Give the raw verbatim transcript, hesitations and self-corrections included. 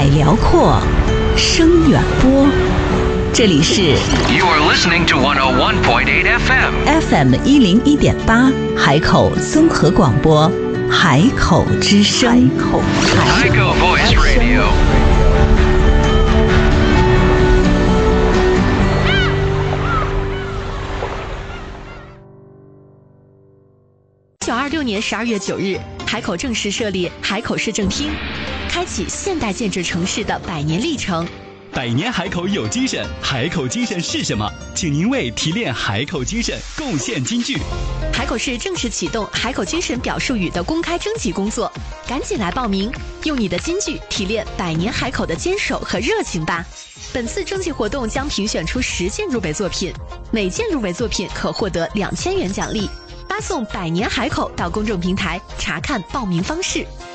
辽阔，声远播。这里是 You are listening to one oh one point eight F M F M 一零一点八海口综合广播，海口之声。海口海口 Voice Radio。 一九二六年十二月九日，海口正式设立海口市政厅，开启现代建制城市的百年历程。 百年海口有精神，海口精神是什么？请您为提炼海口精神贡献金句。 海口市正式启动海口精神表述语的公开征集工作，赶紧来报名，用你的金句提炼百年海口的坚守和热情吧。本次征集活动将评选出十件入围作品，每件入围作品可获得两千元奖励。发送百年海口到公众平台查看报名方式。